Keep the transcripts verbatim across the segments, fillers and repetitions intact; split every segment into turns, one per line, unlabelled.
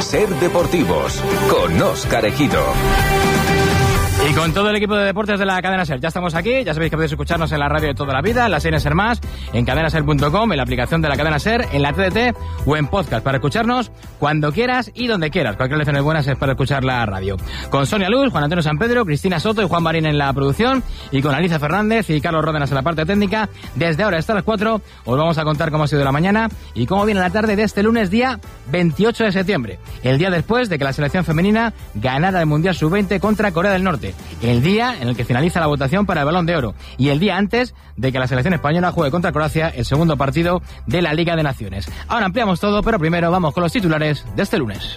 Ser Deportivos, con Óscar Ejido.
Y con todo el equipo de deportes de la Cadena Ser, ya estamos aquí, ya sabéis que podéis escucharnos en la radio de toda la vida, en la serie Ser Más, en cadena ser punto com, en la aplicación de la Cadena Ser, en la T D T o en podcast para escucharnos cuando quieras y donde quieras. Cualquier lección es buena es para escuchar la radio. Con Sonia Luz, Juan Antonio San Pedro, Cristina Soto y Juan Marín en la producción, y con Alicia Fernández y Carlos Ródenas en la parte técnica. Desde ahora hasta las cuatro os vamos a contar cómo ha sido la mañana y cómo viene la tarde de este lunes día veintiocho de septiembre, el día después de que la selección femenina ganara el Mundial sub veinte contra Corea del Norte, el día en el que finaliza la votación para el Balón de Oro y el día antes de que la selección española juegue contra Croacia el segundo partido de la Liga de Naciones. Ahora ampliamos todo, pero primero vamos con los titulares de este lunes.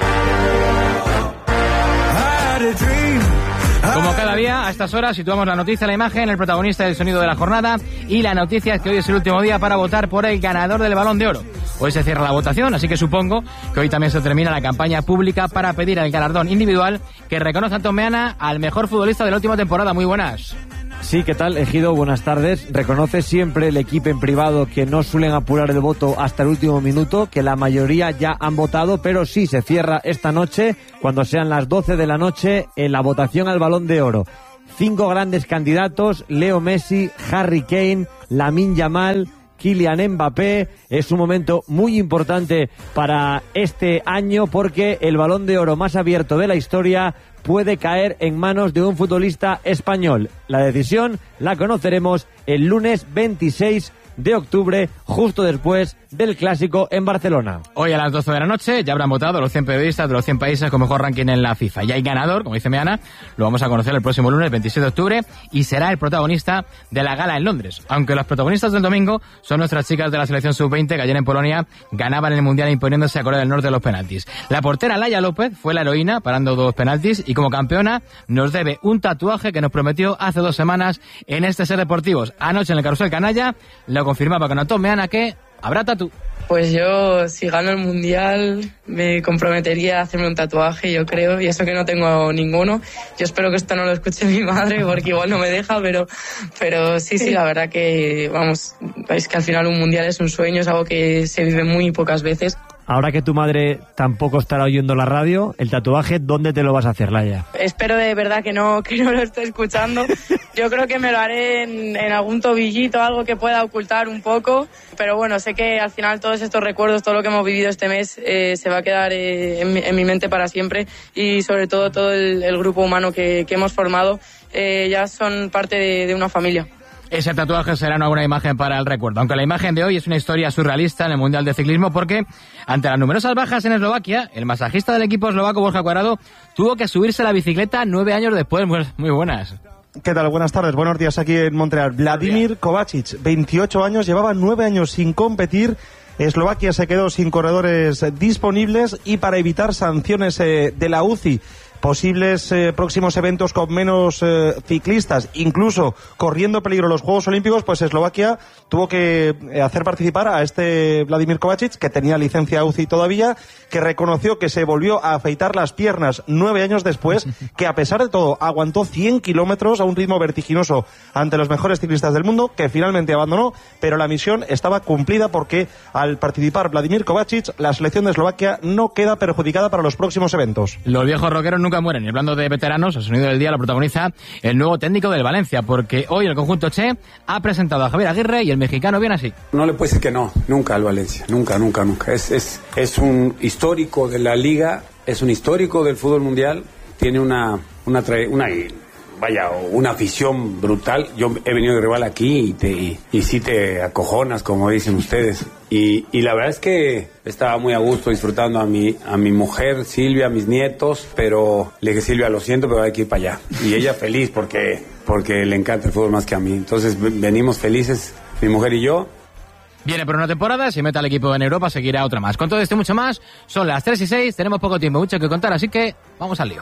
Como cada día, a estas horas situamos la noticia, la imagen, el protagonista del sonido de la jornada, y la noticia es que hoy es el último día para votar por el ganador del Balón de Oro. Hoy se cierra la votación, así que supongo que hoy también se termina la campaña pública para pedir el galardón individual que reconoce a Tomeana al mejor futbolista de la última temporada. Muy buenas.
Sí, ¿qué tal, Ejido? Buenas tardes. Reconoce siempre el equipo en privado que no suelen apurar el voto hasta el último minuto, que la mayoría ya han votado, pero sí se cierra esta noche, cuando sean las doce de la noche, en la votación al Balón de Oro. Cinco grandes candidatos: Leo Messi, Harry Kane, Lamine Yamal, Kylian Mbappé. Es un momento muy importante para este año porque el Balón de Oro más abierto de la historia puede caer en manos de un futbolista español. La decisión la conoceremos el lunes veintiséis de octubre, justo después del Clásico en Barcelona.
Hoy a las doce de la noche ya habrán votado los cien periodistas de los cien países con mejor ranking en la FIFA. Ya hay ganador, como dice Meana, lo vamos a conocer el próximo lunes, veintisiete de octubre, y será el protagonista de la gala en Londres. Aunque los protagonistas del domingo son nuestras chicas de la selección sub veinte, que ayer en Polonia ganaban el Mundial imponiéndose a Corea del Norte de los penaltis. La portera Laia López fue la heroína, parando dos penaltis, y como campeona nos debe un tatuaje que nos prometió hace dos semanas en este Ser Deportivos. Anoche en el Carrusel Canalla lo confirmaba con Antón Meana que habrá tatú.
Pues yo, si gano el Mundial, me comprometería a hacerme un tatuaje, yo creo, y eso que no tengo ninguno. Yo espero que esto no lo escuche mi madre, porque igual no me deja, pero, pero sí, sí, la verdad que, vamos, es que al final un Mundial es un sueño, es algo que se vive muy pocas veces.
Ahora que tu madre tampoco estará oyendo la radio, el tatuaje, ¿dónde te lo vas a hacer, Laia?
Espero de verdad que no, que no lo esté escuchando. Yo creo que me lo haré en, en algún tobillito, algo que pueda ocultar un poco. Pero bueno, sé que al final todos estos recuerdos, todo lo que hemos vivido este mes, eh, se va a quedar eh, en, mi, en mi mente para siempre. Y sobre todo todo el, el grupo humano que, que hemos formado, eh, ya son parte de, de una familia.
Ese tatuaje será una buena imagen para el recuerdo, aunque la imagen de hoy es una historia surrealista en el Mundial de Ciclismo, porque ante las numerosas bajas en Eslovaquia, el masajista del equipo eslovaco, Borja Cuadrado, tuvo que subirse a la bicicleta nueve años después. Muy, muy buenas.
¿Qué tal? Buenas tardes, buenos días aquí en Montreal. Vladimir Kovačič, veintiocho años, llevaba nueve años sin competir. Eslovaquia se quedó sin corredores disponibles y para evitar sanciones eh, de la U C I, posibles eh, próximos eventos con menos eh, ciclistas, incluso corriendo peligro los Juegos Olímpicos, pues Eslovaquia tuvo que eh, hacer participar a este Vladimir Kovačič, que tenía licencia U C I todavía, que reconoció que se volvió a afeitar las piernas nueve años después, que a pesar de todo aguantó cien kilómetros a un ritmo vertiginoso ante los mejores ciclistas del mundo, que finalmente abandonó, pero la misión estaba cumplida porque al participar Vladimir Kovačič, la selección de Eslovaquia no queda perjudicada para los próximos eventos.
Los viejos rockeros nunca mueren. Y hablando de veteranos, el sonido del día lo protagoniza el nuevo técnico del Valencia, porque hoy el conjunto Che ha presentado a Javier Aguirre y el mexicano viene así.
No le puede decir que no, nunca al Valencia, nunca, nunca, nunca. Es, es, es un histórico de la liga, es un histórico del fútbol mundial, tiene una, una, una vaya, una afición brutal. Yo he venido de rival aquí y, te, y, y sí te acojonas, como dicen ustedes. Y, y la verdad es que estaba muy a gusto disfrutando a mi, a mi mujer, Silvia, a mis nietos, pero le dije, Silvia, lo siento, pero hay que ir para allá. Y ella feliz porque, porque le encanta el fútbol más que a mí. Entonces venimos felices, mi mujer y yo.
Viene por una temporada, si mete al equipo en Europa seguirá otra más. Con todo esto y mucho más, son las tres y seis, tenemos poco tiempo, mucho que contar, así que vamos al lío.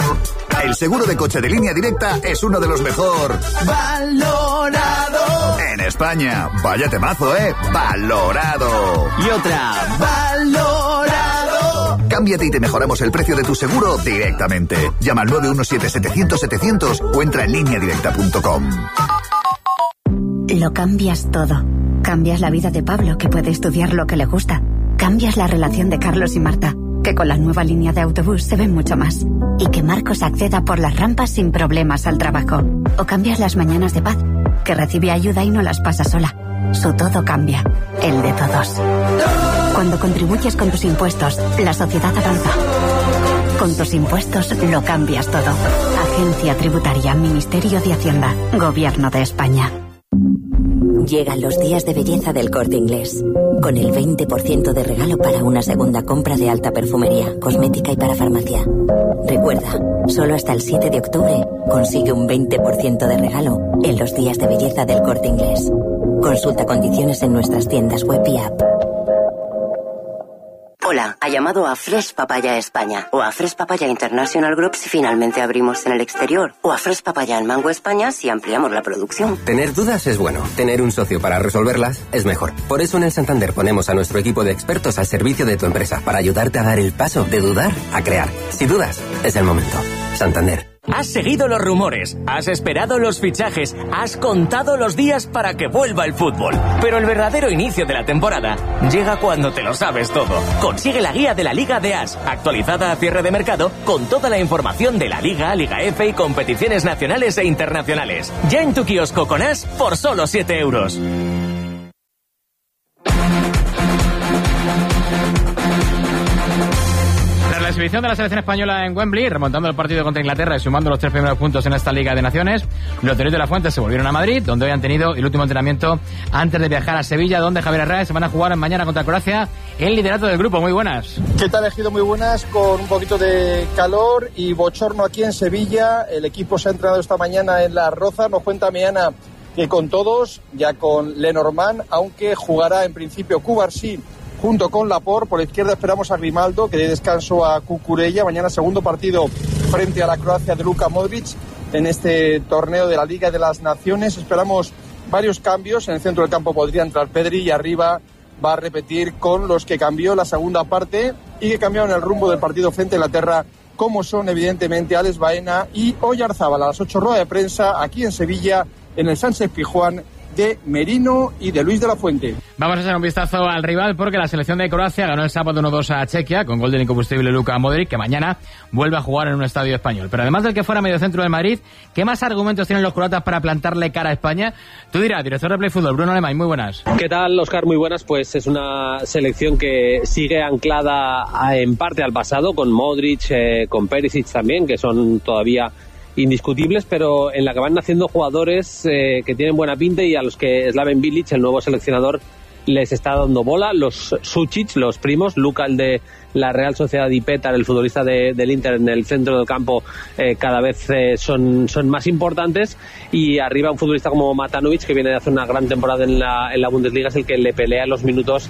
El seguro de coche de Línea Directa es uno de los mejor valorado en España. Vaya temazo, ¿eh? Valorado.
Y otra, valorado.
Cámbiate y te mejoramos el precio de tu seguro directamente. Llama al nueve uno siete, setecientos, setecientos o entra en línea directa punto com.
Lo cambias todo. Cambias la vida de Pablo, que puede estudiar lo que le gusta. Cambias la relación de Carlos y Marta. que con la nueva línea de autobús se ven mucho más. Y que Marcos acceda por las rampas sin problemas al trabajo. O cambias las mañanas de paz, que recibe ayuda y no las pasa sola. Su todo cambia, el de todos. Cuando contribuyes con tus impuestos, la sociedad avanza. Con tus impuestos lo cambias todo. Agencia Tributaria, Ministerio de Hacienda, Gobierno de España.
Llegan los días de belleza del Corte Inglés, con el veinte por ciento de regalo para una segunda compra de alta perfumería, cosmética y para farmacia. Recuerda, solo hasta el siete de octubre consigue un veinte por ciento de regalo en los días de belleza del Corte Inglés. Consulta condiciones en nuestras tiendas web y app.
Hola, ha llamado a Fresh Papaya España o a Fresh Papaya International Group si finalmente abrimos en el exterior o a Fresh Papaya en Mango España si ampliamos la producción.
Tener dudas es bueno, tener un socio para resolverlas es mejor. Por eso en el Santander ponemos a nuestro equipo de expertos al servicio de tu empresa para ayudarte a dar el paso de dudar a crear. Si dudas, es el momento. Santander.
Has seguido los rumores, has esperado los fichajes, has contado los días para que vuelva el fútbol. Pero el verdadero inicio de la temporada llega cuando te lo sabes todo. Consigue la guía de la Liga de As, actualizada a cierre de mercado, con toda la información de la Liga, Liga F y competiciones nacionales e internacionales. Ya en tu kiosco con As por solo siete euros.
La exhibición de la selección española en Wembley, remontando el partido contra Inglaterra y sumando los tres primeros puntos en esta Liga de Naciones, los de la Fuente se volvieron a Madrid, donde hoy han tenido el último entrenamiento antes de viajar a Sevilla, donde Javier Arraiz se van a jugar mañana contra Croacia el liderato del grupo. Muy buenas.
¿Qué tal, Ejido? Muy buenas, con un poquito de calor y bochorno aquí en Sevilla. El equipo se ha entrenado esta mañana en Las Rozas. Nos cuenta Meana que con todos, ya con Lenormand, aunque jugará en principio Cubarsí junto con Laporte. Por la izquierda esperamos a Grimaldo, que dé descanso a Cucurella. Mañana segundo partido frente a la Croacia de Luka Modric en este torneo de la Liga de las Naciones. Esperamos varios cambios. En el centro del campo podría entrar Pedri y arriba va a repetir con los que cambió la segunda parte y que cambiaron el rumbo del partido frente a Inglaterra, como son evidentemente Alex Baena y Oyarzábal. A las ocho, rueda de prensa aquí en Sevilla, en el Sánchez Pizjuán, de Merino y de Luis de la Fuente.
Vamos a echar un vistazo al rival porque la selección de Croacia ganó el sábado uno dos a Chequia con gol del incombustible Luka Modric, que mañana vuelve a jugar en un estadio español. Pero además del que fuera mediocentro del Madrid, ¿qué más argumentos tienen los croatas para plantarle cara a España? Tú dirás, director de Play Fútbol, Bruno Alemán, muy buenas.
¿Qué tal, Óscar? Muy buenas. Pues es una selección que sigue anclada a, en parte al pasado, con Modric, eh, con Perisic también, que son todavía indiscutibles, pero en la que van naciendo jugadores eh, que tienen buena pinta y a los que Slaven Bilic, el nuevo seleccionador, les está dando bola. Los Sučić, los primos, Luka, el de la Real Sociedad, y Petar, el futbolista de, del Inter, en el centro del campo, eh, cada vez eh, son, son más importantes, y arriba un futbolista como Matanovic, que viene de hacer una gran temporada en la, en la Bundesliga, es el que le pelea los minutos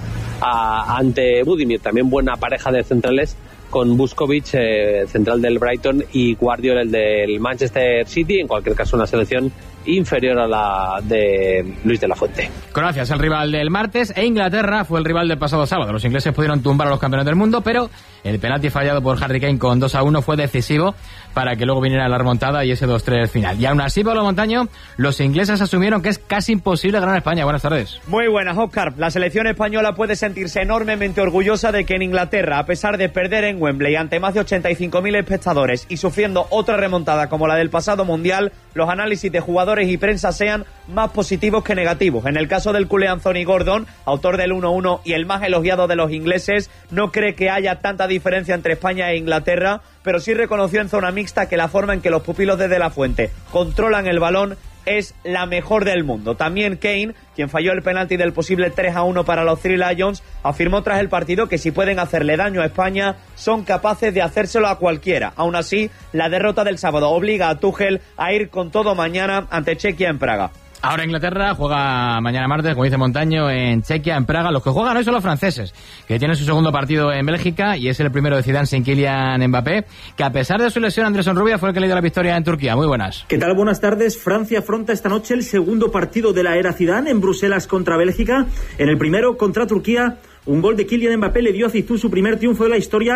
a, ante Budimir. También buena pareja de centrales con Vuskovic, eh, central del Brighton, y Guardiola, el del Manchester City. En cualquier caso, una selección inferior a la de Luis de la Fuente.
Croacia es el rival del martes e Inglaterra fue el rival del pasado sábado. Los ingleses pudieron tumbar a los campeones del mundo, pero el penalti fallado por Harry Kane con dos a uno fue decisivo para que luego viniera la remontada y ese dos tres final. Y aún así, Pablo Montaño, los ingleses asumieron que es casi imposible ganar a España. Buenas tardes.
Muy buenas, Óscar. La selección española puede sentirse enormemente orgullosa de que en Inglaterra, a pesar de perder en Wembley ante más de ochenta y cinco mil espectadores y sufriendo otra remontada como la del pasado Mundial, los análisis de jugadores y prensa sean más positivos que negativos. En el caso del culé Anthony Gordon, autor del uno uno y el más elogiado de los ingleses, no cree que haya tanta diferencia entre España e Inglaterra, pero sí reconoció en zona mixta que la forma en que los pupilos de De la Fuente controlan el balón es la mejor del mundo. También Kane, quien falló el penalti del posible tres a uno para los Three Lions, afirmó tras el partido que si pueden hacerle daño a España, son capaces de hacérselo a cualquiera. Aún así, la derrota del sábado obliga a Tuchel a ir con todo mañana ante Chequia en Praga.
Ahora Inglaterra juega mañana martes, como dice Montaño, en Chequia, en Praga. Los que juegan hoy son los franceses, que tienen su segundo partido en Bélgica y es el primero de Zidane sin Kylian Mbappé, que a pesar de su lesión, Andrés Rubia fue el que le dio la victoria en Turquía. Muy buenas.
¿Qué tal? Buenas tardes. Francia afronta esta noche el segundo partido de la era Zidane en Bruselas contra Bélgica. En el primero, contra Turquía, un gol de Kylian Mbappé le dio a Zizou su primer triunfo de la historia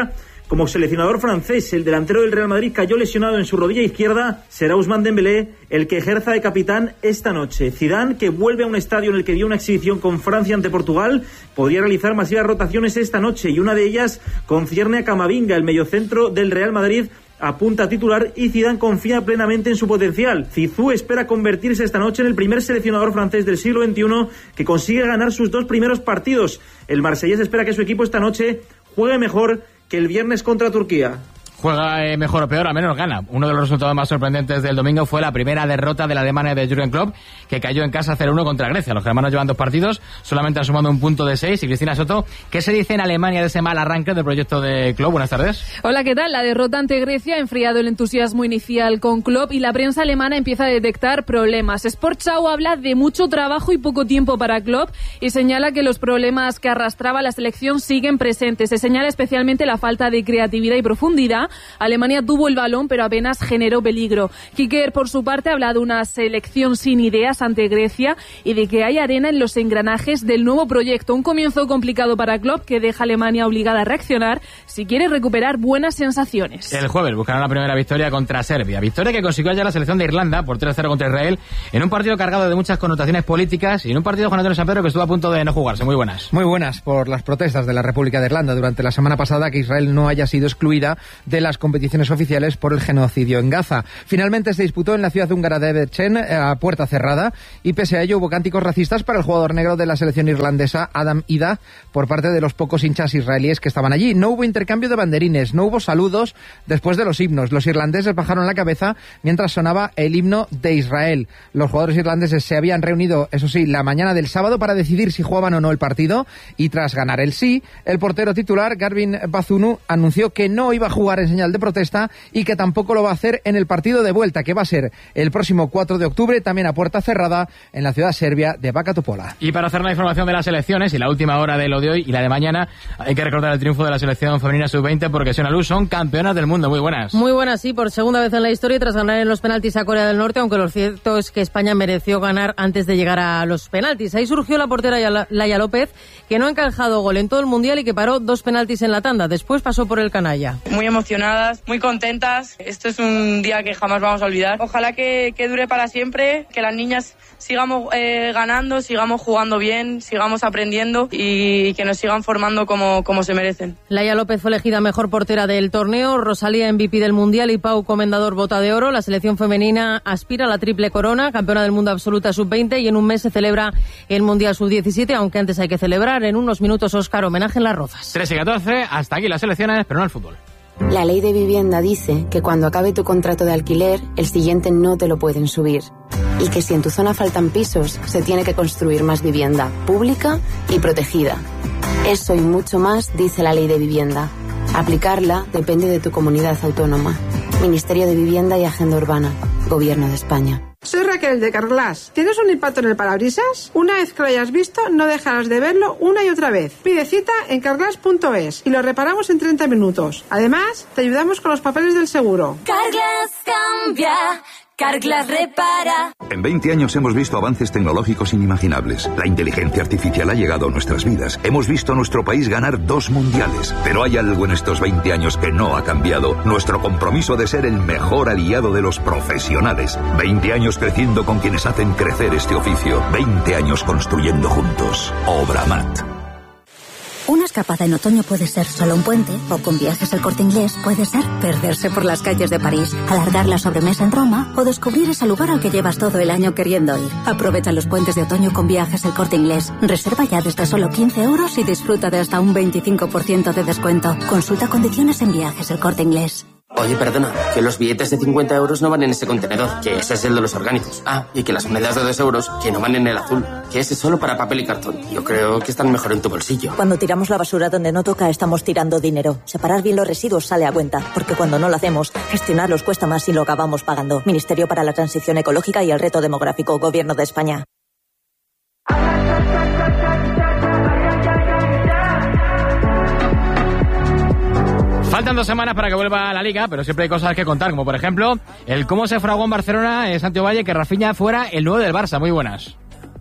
Como seleccionador francés, el delantero del Real Madrid cayó lesionado en su rodilla izquierda. Será Ousmane Dembélé el que ejerza de capitán esta noche. Zidane, que vuelve a un estadio en el que dio una exhibición con Francia ante Portugal, podría realizar masivas rotaciones esta noche, y una de ellas concierne a Camavinga, el mediocentro del Real Madrid, apunta a titular, y Zidane confía plenamente en su potencial. Zizou espera convertirse esta noche en el primer seleccionador francés del siglo veintiuno que consigue ganar sus dos primeros partidos. El marsellés espera que su equipo esta noche juegue mejor que el viernes contra Turquía.
Juega eh, mejor o peor, al menos gana. Uno de los resultados más sorprendentes del domingo fue la primera derrota de la Alemania de Jürgen Klopp, que cayó en casa cero uno contra Grecia. Los germanos llevan dos partidos, solamente han sumado un punto de seis. Y Cristina Soto, ¿qué se dice en Alemania de ese mal arranque del proyecto de Klopp? Buenas tardes.
Hola, ¿qué tal? La derrota ante Grecia ha enfriado el entusiasmo inicial con Klopp y la prensa alemana empieza a detectar problemas. Sportschau habla de mucho trabajo y poco tiempo para Klopp y señala que los problemas que arrastraba la selección siguen presentes. Se señala especialmente la falta de creatividad y profundidad. Alemania tuvo el balón, pero apenas generó peligro. Kicker, por su parte, habla de una selección sin ideas ante Grecia y de que hay arena en los engranajes del nuevo proyecto. Un comienzo complicado para Klopp, que deja a Alemania obligada a reaccionar si quiere recuperar buenas sensaciones.
El jueves buscarán la primera victoria contra Serbia. Victoria que consiguió ayer la selección de Irlanda por tres cero contra Israel, en un partido cargado de muchas connotaciones políticas y en un partido con Antonio San Pedro que estuvo a punto de no jugarse. Muy buenas.
Muy buenas por las protestas de la República de Irlanda durante la semana pasada que Israel no haya sido excluida de las competiciones oficiales por el genocidio en Gaza. Finalmente se disputó en la ciudad húngara de Debrecen a puerta cerrada y pese a ello hubo cánticos racistas para el jugador negro de la selección irlandesa, Adam Ida, por parte de los pocos hinchas israelíes que estaban allí. No hubo intercambio de banderines, no hubo saludos después de los himnos. Los irlandeses bajaron la cabeza mientras sonaba el himno de Israel. Los jugadores irlandeses se habían reunido, eso sí, la mañana del sábado para decidir si jugaban o no el partido y tras ganar el sí, el portero titular, Garvin Bazunu, anunció que no iba a jugar en señal de protesta y que tampoco lo va a hacer en el partido de vuelta, que va a ser el próximo cuatro de octubre, también a puerta cerrada, en la ciudad serbia de Baka Topola.
Y para hacer la información de las elecciones y la última hora de lo de hoy y la de mañana, hay que recordar el triunfo de la selección femenina sub veinte porque Siona Luz son campeonas del mundo. Muy buenas.
Muy buenas, sí, por segunda vez en la historia tras ganar en los penaltis a Corea del Norte, aunque lo cierto es que España mereció ganar antes de llegar a los penaltis. Ahí surgió la portera Laia López, que no ha encajado gol en todo el Mundial y que paró dos penaltis en la tanda. Después pasó por el canalla.
Muy emocionadas, muy contentas. Esto es un día que jamás vamos a olvidar. Ojalá que, que dure para siempre, que las niñas sigamos eh, ganando, sigamos jugando bien, sigamos aprendiendo y que nos sigan formando como, como se merecen.
Laia López fue elegida mejor portera del torneo, Rosalía M V P del Mundial y Pau Comendador bota de oro. La selección femenina aspira a la triple corona, campeona del mundo absoluta sub veinte, y en un mes se celebra el Mundial sub diecisiete, aunque antes hay que celebrar en unos minutos, Óscar, homenaje en Las Rozas.
tres y catorce, hasta aquí las selecciones, pero no el fútbol.
La ley de vivienda dice que cuando acabe tu contrato de alquiler, el siguiente no te lo pueden subir. Y que si en tu zona faltan pisos, se tiene que construir más vivienda, pública y protegida. Eso y mucho más dice la ley de vivienda. Aplicarla depende de tu comunidad autónoma. Ministerio de Vivienda y Agenda Urbana. Gobierno de España.
Soy Raquel de Carglass. ¿Tienes un impacto en el parabrisas? Una vez que lo hayas visto, no dejarás de verlo una y otra vez. Pide cita en carglass punto es y lo reparamos en treinta minutos. Además, te ayudamos con los papeles del seguro.
Carglass cambia. Carglass repara.
En veinte años hemos visto avances tecnológicos inimaginables. La inteligencia artificial ha llegado a nuestras vidas. Hemos visto a nuestro país ganar dos mundiales. Pero hay algo en estos veinte años que no ha cambiado. Nuestro compromiso de ser el mejor aliado de los profesionales. veinte años creciendo con quienes hacen crecer este oficio. veinte años construyendo juntos. Obramat.
Una escapada en otoño puede ser solo un puente, o con Viajes El Corte Inglés puede ser perderse por las calles de París, alargar la sobremesa en Roma o descubrir ese lugar al que llevas todo el año queriendo ir. Aprovecha los puentes de otoño con Viajes El Corte Inglés. Reserva ya desde solo quince euros y disfruta de hasta un veinticinco por ciento de descuento. Consulta condiciones en Viajes El Corte Inglés.
Oye, perdona, que los billetes de cincuenta euros no van en ese contenedor, que ese es el de los orgánicos. Ah, y que las monedas de dos euros, que no van en el azul, que ese es solo para papel y cartón. Yo creo que están mejor en tu bolsillo.
Cuando tiramos la basura donde no toca, estamos tirando dinero. Separar bien los residuos sale a cuenta, porque cuando no lo hacemos, gestionarlos cuesta más y lo acabamos pagando. Ministerio para la Transición Ecológica y el Reto Demográfico, Gobierno de España.
Faltan dos semanas para que vuelva a la Liga, pero siempre hay cosas que contar, como por ejemplo, el cómo se fraguó en Barcelona, en Santiago Valle, que Rafinha fuera el nuevo del Barça. Muy buenas.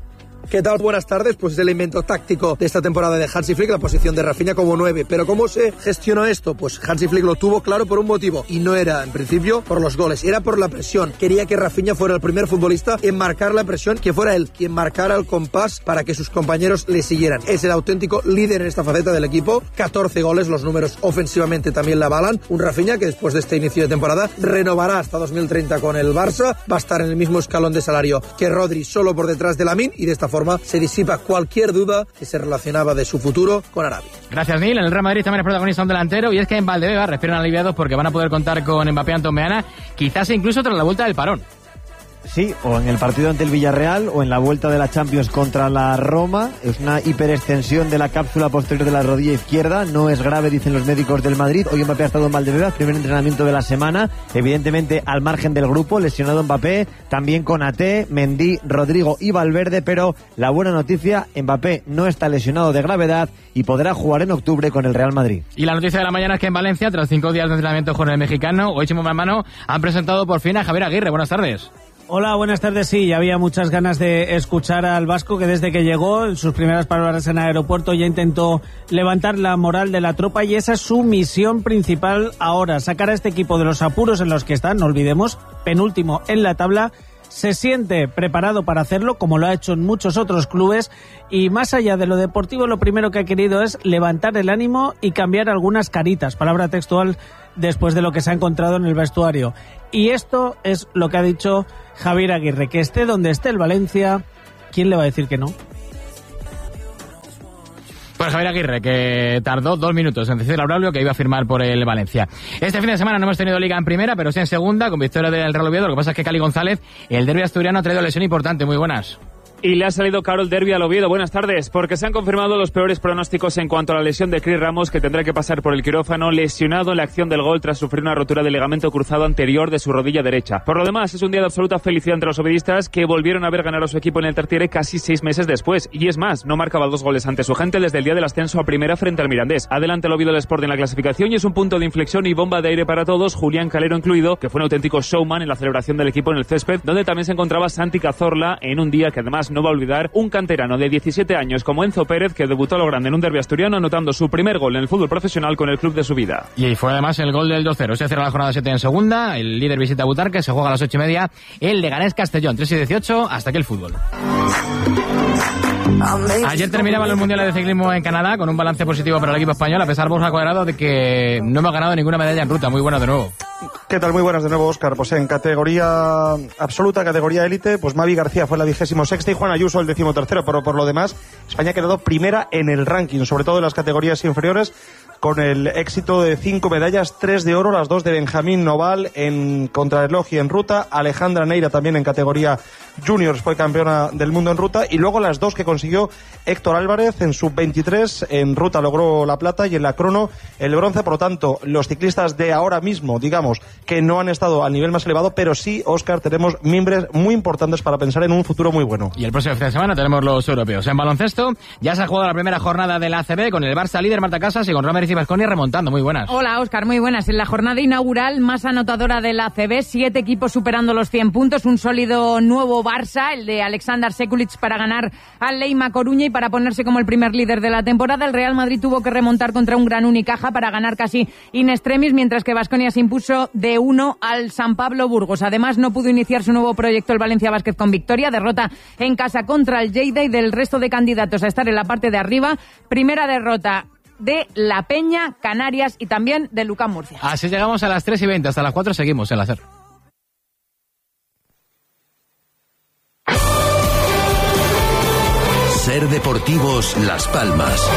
¿Qué tal? Buenas tardes. Pues es el invento táctico de esta temporada de Hansi Flick, la posición de Rafinha como nueve. Pero ¿cómo se gestionó esto? Pues Hansi Flick lo tuvo claro por un motivo. Y no era, en principio, por los goles. Era por la presión. Quería que Rafinha fuera el primer futbolista en marcar la presión, que fuera él quien marcara el compás para que sus compañeros le siguieran. Es el auténtico líder en esta faceta del equipo. catorce goles, los números ofensivamente también la avalan. Un Rafinha que después de este inicio de temporada renovará hasta dos mil treinta con el Barça. Va a estar en el mismo escalón de salario que Rodri, solo por detrás de Lamine, y de esta forma se disipa cualquier duda que se relacionaba de su futuro con Arabia.
Gracias, Neil. En el Real Madrid también es protagonista un delantero, y es que en Valdebeba respiran aliviados porque van a poder contar con Mbappé, Antón Meana, quizás incluso tras la vuelta del parón.
Sí, o en el partido ante el Villarreal o en la vuelta de la Champions contra la Roma. Es una hiperextensión de la cápsula posterior de la rodilla izquierda. No es grave, dicen los médicos del Madrid. Hoy Mbappé ha estado en Valdebeba, primer entrenamiento de la semana. Evidentemente al margen del grupo, lesionado Mbappé, también con Ate, Mendy, Rodrigo y Valverde. Pero la buena noticia, Mbappé no está lesionado de gravedad y podrá jugar en octubre con el Real Madrid.
Y la noticia de la mañana es que en Valencia, tras cinco días de entrenamiento con el mexicano, hoy Chimo Mano han presentado por fin a Javier Aguirre. Buenas tardes.
Hola, buenas tardes. Sí, había muchas ganas de escuchar al vasco, que desde que llegó, en sus primeras palabras en el aeropuerto, ya intentó levantar la moral de la tropa, y esa es su misión principal ahora, sacar a este equipo de los apuros en los que están, no olvidemos, penúltimo en la tabla. Se siente preparado para hacerlo, como lo ha hecho en muchos otros clubes, y más allá de lo deportivo, lo primero que ha querido es levantar el ánimo y cambiar algunas caritas, palabra textual, después de lo que se ha encontrado en el vestuario. Y esto es lo que ha dicho Javier Aguirre, que esté donde esté el Valencia, ¿quién le va a decir que no?
Pues Javier Aguirre, que tardó dos minutos en decirle a Braulio que iba a firmar por el Valencia. Este fin de semana no hemos tenido liga en primera, pero sí en segunda, con victoria del Real Oviedo. Lo que pasa es que Cali González, el derbi asturiano, ha traído lesión importante. Muy buenas.
Y le ha salido caro el derbi al Oviedo. Buenas tardes, porque se han confirmado los peores pronósticos en cuanto a la lesión de Cris Ramos, que tendrá que pasar por el quirófano, lesionado en la acción del gol tras sufrir una rotura del ligamento cruzado anterior de su rodilla derecha. Por lo demás, es un día de absoluta felicidad entre los ovidistas, que volvieron a ver ganar a su equipo en el Tartiere casi seis meses después. Y es más, no marcaba dos goles ante su gente desde el día del ascenso a primera frente al Mirandés. Adelante el Oviedo del Sport en la clasificación, y es un punto de inflexión y bomba de aire para todos, Julián Calero incluido, que fue un auténtico showman en la celebración del equipo en el césped, donde también se encontraba Santi Cazorla, en un día que además no va a olvidar un canterano de diecisiete años como Enzo Pérez, que debutó a lo grande en un derbi asturiano, anotando su primer gol en el fútbol profesional con el club de su vida.
Y fue además el gol del dos cero. Se cierra la jornada siete en segunda. El líder visita a Butarque, se juega a las ocho y media. El Leganés Castellón, tres y dieciocho. Hasta aquí el fútbol. Ayer terminaban los mundiales de ciclismo en Canadá con un balance positivo para el equipo español, a pesar, Borja Cuadrado, de que no hemos ganado ninguna medalla en ruta. Muy buena de nuevo.
¿Qué tal? Muy buenas de nuevo, Óscar. Pues en categoría absoluta, categoría élite, pues Mavi García fue la vigésimo sexta y Juan Ayuso el décimo tercero, pero por lo demás España ha quedado primera en el ranking, sobre todo en las categorías inferiores, con el éxito de cinco medallas, tres de oro, las dos de Benjamín Noval en contrarreloj y en ruta, Alejandra Neira también en categoría juniors fue campeona del mundo en ruta, y luego las dos que consiguió Héctor Álvarez en sub veintitrés, en ruta logró la plata y en la crono el bronce. Por lo tanto, los ciclistas de ahora mismo, digamos, que no han estado al nivel más elevado, pero sí, Óscar, tenemos mimbres muy importantes para pensar en un futuro muy bueno.
Y el próximo fin de semana tenemos los europeos. En baloncesto ya se ha jugado la primera jornada del A C B con el Barça líder, Marta Casas, y con Romero y Baskonia remontando. Muy buenas.
Hola, Óscar, muy buenas. En la jornada inaugural más anotadora del A C B, siete equipos superando los cien puntos, un sólido nuevo Barça, el de Alexander Sekulic, para ganar al Leima Coruña y para ponerse como el primer líder de la temporada. El Real Madrid tuvo que remontar contra un Gran Unicaja para ganar casi in extremis, mientras que Baskonia se impuso de uno al San Pablo Burgos. Además, no pudo iniciar su nuevo proyecto el Valencia Basket con victoria, derrota en casa contra el Lleida, y del resto de candidatos a estar en la parte de arriba, primera derrota de La Peña, Canarias y también de Lucán Murcia.
Así llegamos a las tres y veinte, hasta las cuatro seguimos en la SER.
SER Deportivos Las Palmas.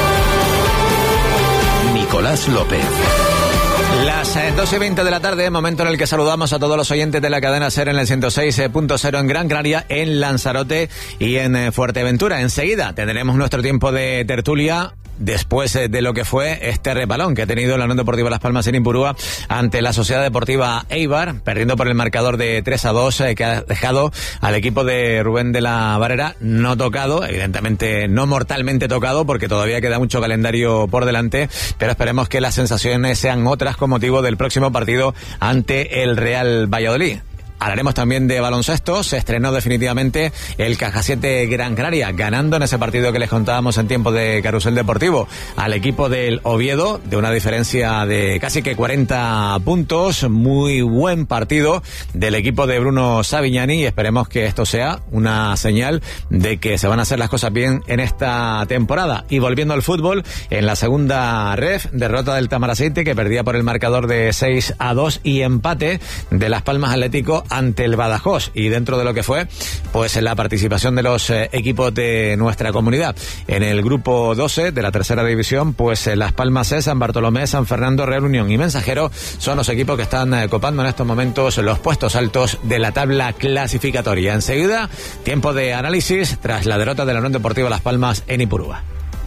Nicolás López.
Las eh, dos y veinte de la tarde, momento en el que saludamos a todos los oyentes de la cadena SER en el ciento seis punto cero en Gran Canaria, en Lanzarote y en eh, Fuerteventura. Enseguida tendremos nuestro tiempo de tertulia después eh, de lo que fue este repalón que ha tenido la Unión Deportiva Las Palmas en Impurúa ante la Sociedad Deportiva Eibar, perdiendo por el marcador de tres a dos, eh, que ha dejado al equipo de Rubén de la Barrera no tocado, evidentemente no mortalmente tocado, porque todavía queda mucho calendario por delante, pero esperemos que las sensaciones sean otras con motivo del próximo partido ante el Real Valladolid. Hablaremos también de baloncesto. Se estrenó definitivamente el Cajasiete Gran Canaria, ganando en ese partido que les contábamos en tiempo de Carrusel Deportivo al equipo del Oviedo, de una diferencia de casi que cuarenta puntos. Muy buen partido del equipo de Bruno Savignani y esperemos que esto sea una señal de que se van a hacer las cosas bien en esta temporada. Y volviendo al fútbol, en la segunda ref, derrota del Tamaraceite, que perdía por el marcador de seis a dos, y empate de Las Palmas Atlético ante el Badajoz. Y dentro de lo que fue, pues la participación de los eh, equipos de nuestra comunidad en el grupo doce de la tercera división, pues eh, Las Palmas C, San Bartolomé, San Fernando, Real Unión y Mensajero son los equipos que están eh, copando en estos momentos los puestos altos de la tabla clasificatoria. Enseguida, tiempo de análisis tras la derrota de la Unión Deportiva Las Palmas en Ipurúa.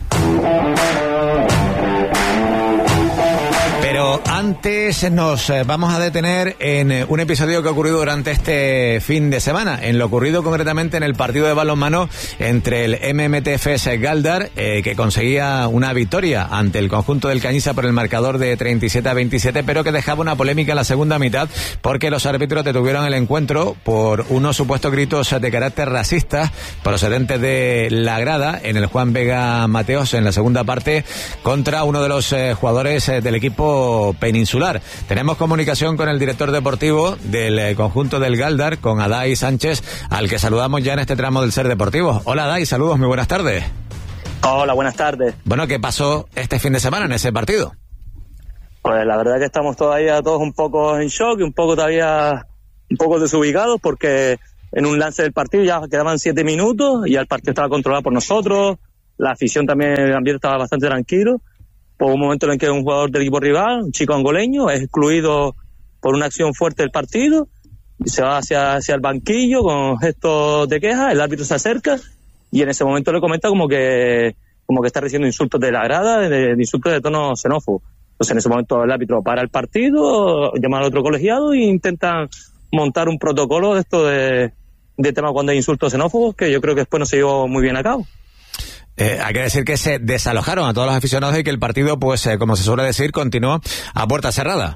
Pero antes nos vamos a detener en un episodio que ha ocurrido durante este fin de semana, en lo ocurrido concretamente en el partido de balonmano entre el M M T F S Galdar, eh, que conseguía una victoria ante el conjunto del Cañiza por el marcador de treinta y siete a veintisiete, pero que dejaba una polémica en la segunda mitad porque los árbitros detuvieron el encuentro por unos supuestos gritos de carácter racista procedentes de la grada en el Juan Vega Mateos en la segunda parte contra uno de los eh, jugadores eh, del equipo peninsular. Tenemos comunicación con el director deportivo del eh, conjunto del Galdar, con Adai Sánchez, al que saludamos ya en este tramo del Ser Deportivo. Hola Adai, saludos, muy buenas tardes.
Hola, buenas tardes.
Bueno, ¿qué pasó este fin de semana en ese partido?
Pues la verdad que estamos todavía todos un poco en shock y un poco todavía un poco desubicados porque en un lance del partido ya quedaban siete minutos y el partido estaba controlado por nosotros, la afición también, el ambiente estaba bastante tranquilo. Por un momento en el que un jugador del equipo rival, un chico angoleño, es excluido por una acción fuerte del partido, y se va hacia, hacia el banquillo con gestos de queja, el árbitro se acerca y en ese momento le comenta como que como que está recibiendo insultos de la grada, de, de insultos de tono xenófobo. Entonces en ese momento el árbitro para el partido, llama al otro colegiado e intentan montar un protocolo de esto de, de tema cuando hay insultos xenófobos, que yo creo que después no se llevó muy bien a cabo.
Eh, hay que decir que se desalojaron a todos los aficionados y que el partido, pues, eh, como se suele decir, continuó a puerta cerrada.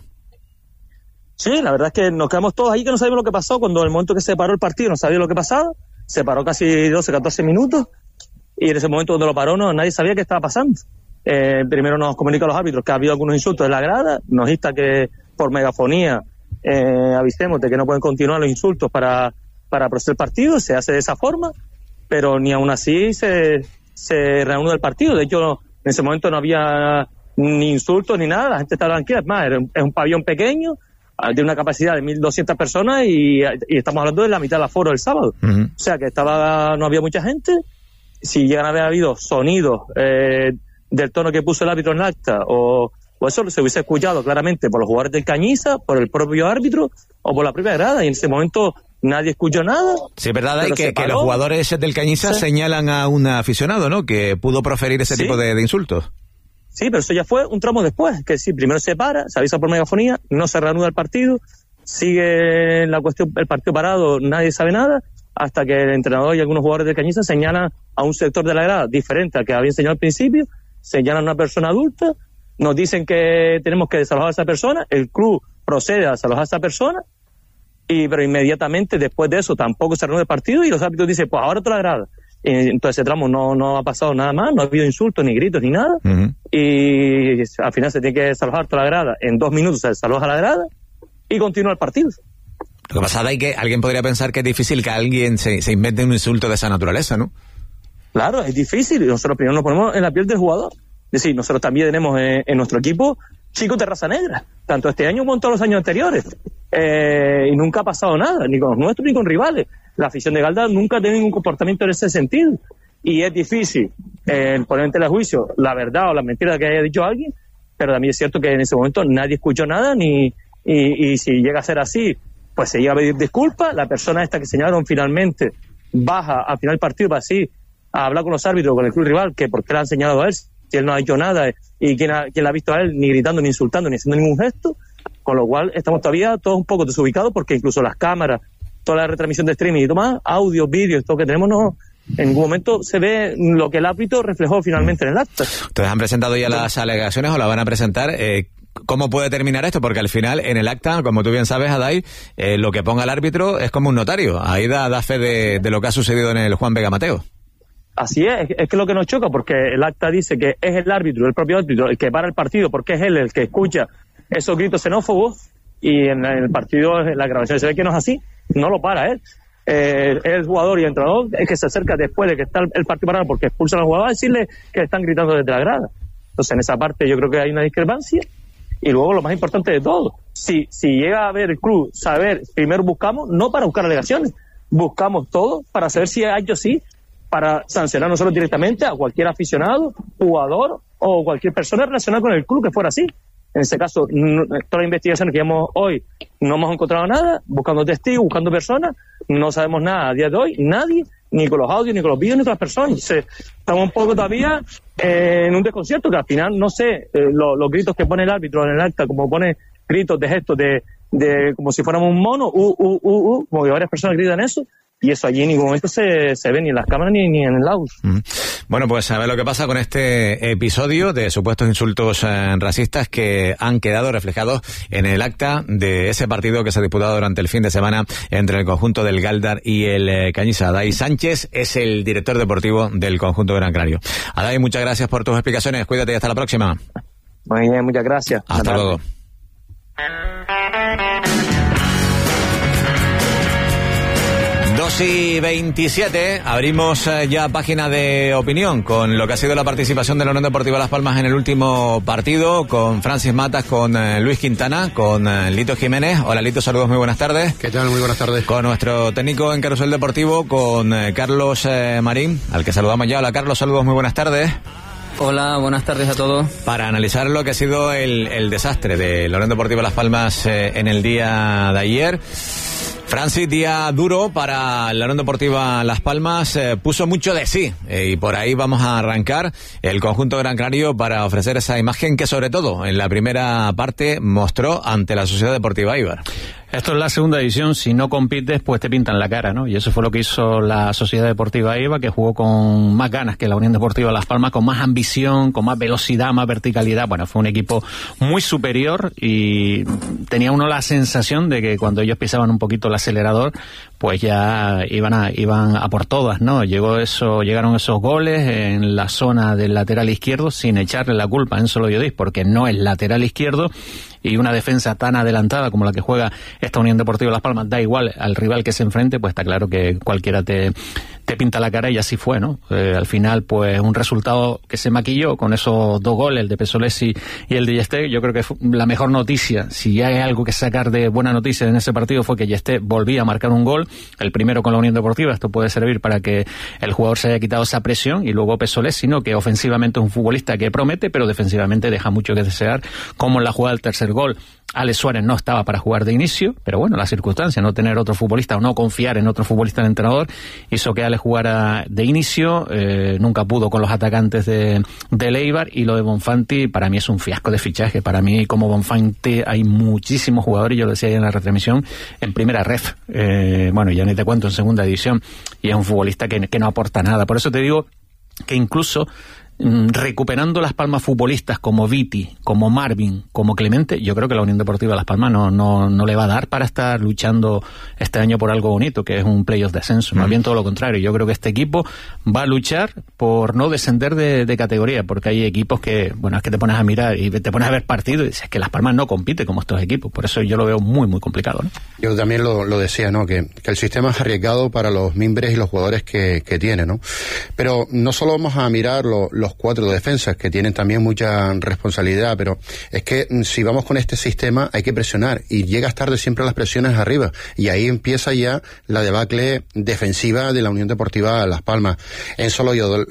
Sí, la verdad es que nos quedamos todos ahí que no sabíamos lo que pasó. Cuando el momento que se paró el partido no sabía lo que pasaba. Se paró casi doce, catorce minutos y en ese momento cuando lo paró no, nadie sabía qué estaba pasando. Eh, primero nos comunica a los árbitros que ha habido algunos insultos en la grada, nos insta que por megafonía eh, avisemos de que no pueden continuar los insultos para, para proceder el partido. Se hace de esa forma, pero ni aún así se... se reanuda el partido. De hecho, en ese momento no había ni insultos ni nada, la gente estaba tranquila. Es más, es un pabellón pequeño, tiene una capacidad de mil doscientas personas y, y estamos hablando de la mitad del aforo del sábado. Uh-huh. O sea que estaba no había mucha gente. Si llegan a haber habido sonidos eh, del tono que puso el árbitro en el acta o, o eso se hubiese escuchado claramente por los jugadores del Cañiza, por el propio árbitro o por la propia grada, y en ese momento nadie escuchó nada.
Sí, es verdad, hay que, que los jugadores del Cañiza sí. señalan a un aficionado, ¿no?, que pudo proferir ese sí. tipo de, de insultos.
Sí, pero eso ya fue un tramo después, que sí, primero se para, se avisa por megafonía, no se reanuda el partido, sigue la cuestión, el partido parado, nadie sabe nada, hasta que el entrenador y algunos jugadores del Cañiza señalan a un sector de la grada diferente al que había enseñado al principio, señalan a una persona adulta, nos dicen que tenemos que desalojar a esa persona, el club procede a desalojar a esa persona, y pero inmediatamente después de eso tampoco se reanuda el partido y los árbitros dicen, pues ahora te la grada. Y entonces ese tramo no, no ha pasado nada más, no ha habido insultos, ni gritos, ni nada, uh-huh. y al final se tiene que desalojar toda la grada, en dos minutos se desaloja la grada y continúa el partido.
Lo que pasa es que alguien podría pensar que es difícil que alguien se, se invente un insulto de esa naturaleza, ¿no?
Claro, es difícil, y nosotros primero nos ponemos en la piel del jugador. Es decir, nosotros también tenemos en, en nuestro equipo chicos de raza negra, tanto este año como en todos los años anteriores, eh, y nunca ha pasado nada, ni con los nuestros ni con rivales. La afición de Galdar nunca ha tenido ningún comportamiento en ese sentido, y es difícil eh, poner en tela de juicio la verdad o la mentira que haya dicho alguien, pero también es cierto que en ese momento nadie escuchó nada, ni y, y si llega a ser así, pues se llega a pedir disculpas, la persona esta que señalaron finalmente baja al final del partido para así a hablar con los árbitros, con el club rival, que por qué le han señalado a él, si él no ha hecho nada, y quién, ha, quién le ha visto a él ni gritando, ni insultando, ni haciendo ningún gesto, con lo cual estamos todavía todos un poco desubicados porque incluso las cámaras, toda la retransmisión de streaming y demás, audio, vídeos, todo que tenemos, no, en ningún momento se ve lo que el árbitro reflejó finalmente en el acta.
¿Ustedes han presentado ya las alegaciones o las van a presentar? Eh, ¿cómo puede terminar esto? Porque al final, en el acta, como tú bien sabes, Adai, eh, lo que ponga el árbitro es como un notario. Ahí da, da fe de, de lo que ha sucedido en el Juan Vega Mateo.
Así es, es que lo que nos choca, porque el acta dice que es el árbitro, el propio árbitro, el que para el partido, porque es él el que escucha esos gritos xenófobos, y en el partido, en la grabación se ve que no es así, no lo para él. Eh, el jugador y el entrenador es que se acerca después de que está el partido parado porque expulsan al jugador a decirle que están gritando desde la grada. Entonces, en esa parte yo creo que hay una discrepancia. Y luego, lo más importante de todo, si, si llega a haber el club, saber, primero buscamos, no para buscar alegaciones, buscamos todo para saber si ha hecho sí, para sancionar nosotros directamente a cualquier aficionado, jugador o cualquier persona relacionada con el club que fuera así. En este caso, no, todas las investigaciones que hemos hoy no hemos encontrado nada, buscando testigos, buscando personas, no sabemos nada a día de hoy, nadie, ni con los audios, ni con los vídeos, ni con las personas. Entonces, estamos un poco todavía eh, en un desconcierto que al final, no sé, eh, lo, los gritos que pone el árbitro en el acta, como pone gritos de gestos de, de como si fuéramos un mono, uh, uh, uh, uh, como que varias personas gritan eso. Y eso allí en ningún momento se, se ve ni en las cámaras ni, ni en el audio.
Mm. Bueno, pues a ver lo que pasa con este episodio de supuestos insultos eh, racistas que han quedado reflejados en el acta de ese partido que se ha disputado durante el fin de semana entre el conjunto del Galdar y el eh, Cañiza. Adai Sánchez es el director deportivo del conjunto Gran Canario. Adai, muchas gracias por tus explicaciones. Cuídate y hasta la próxima.
Muy bien, muchas gracias.
Hasta luego. dos y veintisiete, abrimos ya página de opinión con lo que ha sido la participación de la Unión Deportiva Las Palmas en el último partido, con Francis Matas, con eh, Luis Quintana, con eh, Lito Jiménez. Hola Lito, saludos, muy buenas tardes.
¿Qué tal? Muy buenas tardes.
Con nuestro técnico en Carrusel Deportivo, con eh, Carlos eh, Marín, al que saludamos ya. Hola Carlos, saludos, muy buenas tardes.
Hola, buenas tardes a todos.
Para analizar lo que ha sido el, el desastre de la Unión Deportiva Las Palmas eh, en el día de ayer. Francis, día duro para la Unión Deportiva Las Palmas, eh, puso mucho de sí eh, y por ahí vamos a arrancar el conjunto Gran Canario para ofrecer esa imagen que sobre todo en la primera parte mostró ante la Sociedad Deportiva Eibar.
Esto es la segunda división, si no compites pues te pintan la cara, ¿no? Y eso fue lo que hizo la Sociedad Deportiva Eibar, que jugó con más ganas que la Unión Deportiva Las Palmas, con más ambición, con más velocidad, más verticalidad. Bueno, fue un equipo muy superior y tenía uno la sensación de que cuando ellos pisaban un poquito el acelerador, pues ya iban a, iban a por todas, ¿no? Llegó eso, llegaron esos goles en la zona del lateral izquierdo sin echarle la culpa a Enzo Loyodis, porque no es lateral izquierdo, y una defensa tan adelantada como la que juega esta Unión Deportiva Las Palmas, da igual al rival que se enfrente, pues está claro que cualquiera te, te pinta la cara, y así fue, ¿no? Eh, al final, pues un resultado que se maquilló con esos dos goles, el de Pesolesi y el de Yesté. Yo creo que fue la mejor noticia, si hay algo que sacar de buena noticia en ese partido, fue que Yesté volvía a marcar un gol, el primero con la Unión Deportiva. Esto puede servir para que el jugador se haya quitado esa presión, y luego Pesolesi, ¿no? Que ofensivamente es un futbolista que promete, pero defensivamente deja mucho que desear, como en la jugada del tercer gol. Alex Suárez no estaba para jugar de inicio, pero bueno, la circunstancia, no tener otro futbolista o no confiar en otro futbolista del entrenador, hizo que Alex jugara de inicio. Eh, nunca pudo con los atacantes de, de Eibar, y lo de Bonfanti para mí es un fiasco de fichaje. Para mí, como Bonfanti, hay muchísimos jugadores, yo lo decía ahí en la retransmisión, en primera ref, eh, bueno, ya ni te cuento en segunda división, y es un futbolista que, que no aporta nada. Por eso te digo que incluso recuperando Las Palmas futbolistas como Viti, como Marvin, como Clemente, yo creo que la Unión Deportiva Las Palmas no, no, no le va a dar para estar luchando este año por algo bonito, que es un playoff de ascenso. Mm. Más bien todo lo contrario. Yo creo que este equipo va a luchar por no descender de, de categoría, porque hay equipos que, bueno, es que te pones a mirar y te pones a ver partidos y dices que Las Palmas no compite como estos equipos. Por eso yo lo veo muy, muy complicado, ¿no?
Yo también lo, lo decía, ¿no? Que, que el sistema es arriesgado para los mimbres y los jugadores que, que tiene, ¿no? Pero no solo vamos a mirar lo, los cuatro defensas, que tienen también mucha responsabilidad, pero es que si vamos con este sistema hay que presionar, y llegas tarde siempre a las presiones arriba, y ahí empieza ya la debacle defensiva de la Unión Deportiva Las Palmas. En solo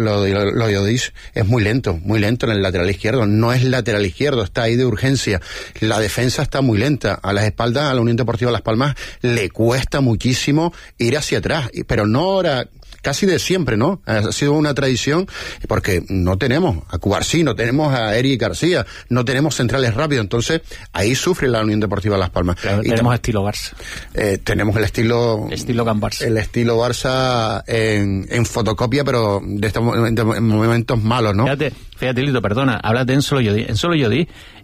Loyodis es muy lento, muy lento en el lateral izquierdo, no es lateral izquierdo, está ahí de urgencia. La defensa está muy lenta, a las espaldas a la Unión Deportiva Las Palmas le cuesta muchísimo ir hacia atrás, pero no ahora, casi de siempre, ¿no? Ha sido una tradición, porque no tenemos a Cubarsí, no tenemos a Eric García, no tenemos centrales rápidos, entonces ahí sufre la Unión Deportiva Las Palmas.
Claro, y tenemos estilo Barça.
Eh, tenemos el estilo...
Estilo Can Barça.
El estilo Barça en, en fotocopia, pero de estos momentos, en momentos malos, ¿no?
Fíjate, fíjate, Lito, perdona, hablas de Enzo Loyodis. Enzo Loyodis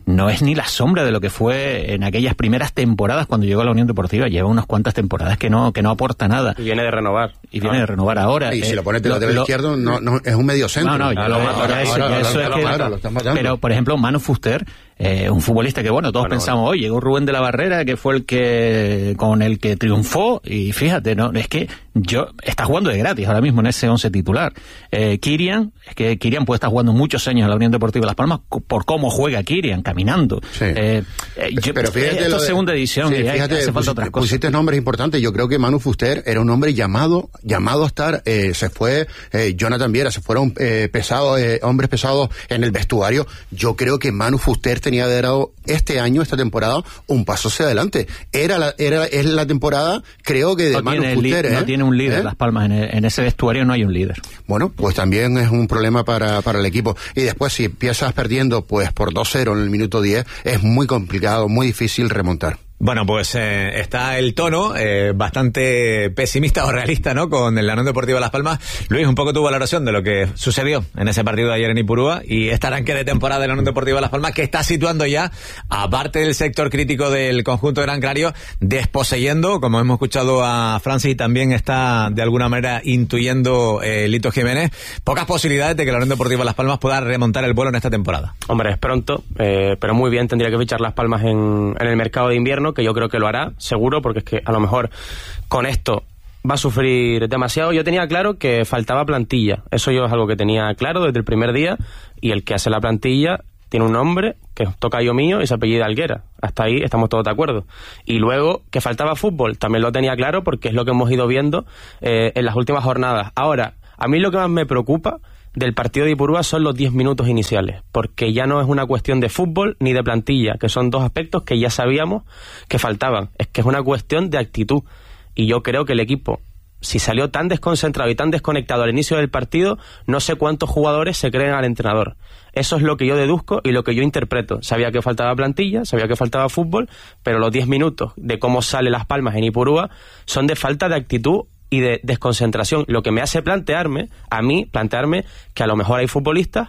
no es ni la sombra de lo que fue en aquellas primeras temporadas cuando llegó a la Unión Deportiva. Lleva unas cuantas temporadas que no que no aporta nada.
Y viene de renovar.
Y viene
ah.
de renovar ahora.
Y
eh,
si lo pones de lateral izquierdo, no, no, es un medio centro.
No, no, ya lo, ahora, eso, ahora, eso ahora, es que, ahora, lo están matando. Pero, por ejemplo, Manu Fuster, eh, un futbolista que, bueno, todos bueno, pensamos, oye, llegó Rubén de la Barrera, que fue el que con el que triunfó, y fíjate, no es que yo está jugando de gratis ahora mismo en ese once titular. Eh, Kirian, es que Kirian puede estar jugando muchos años en la Unión Deportiva Las Palmas por cómo juega Kirian, caminando. Sí. Eh, eh, yo,
pero fíjate,
esto es segunda edición
sí,
y
fíjate,
hace falta
pus,
otras cosas.
Pusiste nombres importantes. Yo creo que Manu Fuster era un hombre llamado llamado a estar. Eh, se fue eh, Jonathan Viera, se fueron eh, pesados, eh, hombres pesados en el vestuario. Yo creo que Manu Fuster tenía de dado este año, esta temporada, un paso hacia adelante. Era la, era es la temporada, creo que de
no
Manu
tiene
Fuster.
Li,
¿eh?
No tiene un líder
¿Eh?
Las Palmas, en, en ese vestuario no hay un líder.
Bueno, pues también es un problema para, para el equipo. Y después, si empiezas perdiendo pues por dos cero en el minuto diez, es muy complicado, muy difícil remontar.
Bueno, pues eh, está el tono eh, bastante pesimista o realista, ¿no?, con el Unión Deportiva Las Palmas. Luis, un poco tu valoración de lo que sucedió en ese partido de ayer en Ipurúa y este arranque de temporada de la Unión Deportiva Las Palmas, que está situando ya, aparte del sector crítico del conjunto Gran Canario, desposeyendo, como hemos escuchado a Francis, y también está de alguna manera intuyendo eh, Lito Jiménez, pocas posibilidades de que la Unión Deportiva Las Palmas pueda remontar el vuelo en esta temporada.
Hombre, es pronto, eh, pero muy bien, tendría que fichar Las Palmas en, en el mercado de invierno, que yo creo que lo hará, seguro, porque es que a lo mejor con esto va a sufrir demasiado. Yo tenía claro que faltaba plantilla, eso yo es algo que tenía claro desde el primer día, y el que hace la plantilla tiene un nombre que es tocayo mío y se apellida Alguera. Hasta ahí estamos todos de acuerdo. Y luego, que faltaba fútbol, también lo tenía claro, porque es lo que hemos ido viendo eh, en las últimas jornadas. Ahora, a mí lo que más me preocupa del partido de Ipurúa son los diez minutos iniciales, porque ya no es una cuestión de fútbol ni de plantilla, que son dos aspectos que ya sabíamos que faltaban. Es que es una cuestión de actitud, y yo creo que el equipo, si salió tan desconcentrado y tan desconectado al inicio del partido, no sé cuántos jugadores se creen al entrenador. Eso es lo que yo deduzco y lo que yo interpreto. Sabía que faltaba plantilla, sabía que faltaba fútbol, pero los diez minutos de cómo sale Las Palmas en Ipurúa son de falta de actitud y de desconcentración, lo que me hace plantearme, a mí, plantearme que a lo mejor hay futbolistas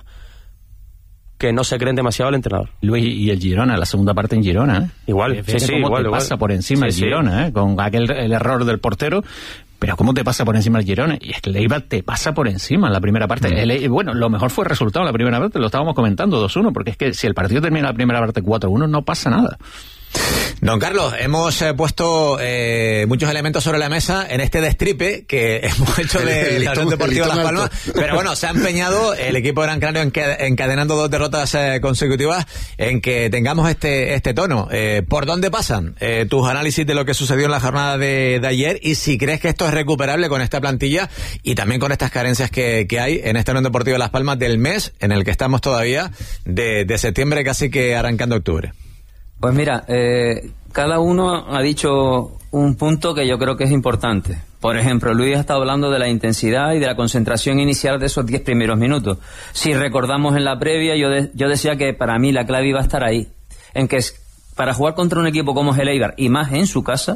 que no se creen demasiado al entrenador.
Luis, y el Girona, la segunda parte en Girona, ¿eh?
Igual,
eh,
sí, sí,
cómo
igual,
te
igual.
pasa por encima
sí,
el
sí.
Girona, ¿eh? Con aquel el error del portero, pero cómo te pasa por encima el Girona. Y es que el Eibar te pasa por encima en la primera parte. Mm. El, bueno, lo mejor fue el resultado en la primera parte, lo estábamos comentando, dos uno, porque es que si el partido termina la primera parte cuatro uno, no pasa nada.
Don Carlos, hemos eh, puesto eh, muchos elementos sobre la mesa en este destripe que hemos hecho de la Unión Deportiva Las Palmas, pero bueno, se ha empeñado el equipo de Gran Canario encadenando dos derrotas eh, consecutivas en que tengamos este este tono. Eh, ¿Por dónde pasan eh, tus análisis de lo que sucedió en la jornada de, de ayer, y si crees que esto es recuperable con esta plantilla y también con estas carencias que, que hay en esta Unión Deportiva Las Palmas del mes en el que estamos todavía, de, de septiembre casi que arrancando octubre?
Pues mira, eh, cada uno ha dicho un punto que yo creo que es importante. Por ejemplo, Luis ha estado hablando de la intensidad y de la concentración inicial de esos diez primeros minutos. Si recordamos en la previa, yo, de, yo decía que para mí la clave iba a estar ahí, en que para jugar contra un equipo como es el Eibar, y más en su casa,